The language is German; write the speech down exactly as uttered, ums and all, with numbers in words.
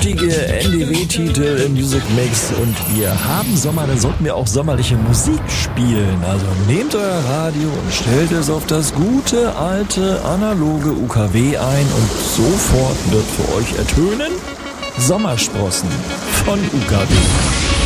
richtige N D W-Titel im Music Mix und wir haben Sommer, dann sollten wir auch sommerliche Musik spielen. Also nehmt euer Radio und stellt es auf das gute, alte, analoge U K W ein und sofort wird für euch ertönen Sommersprossen von U K W.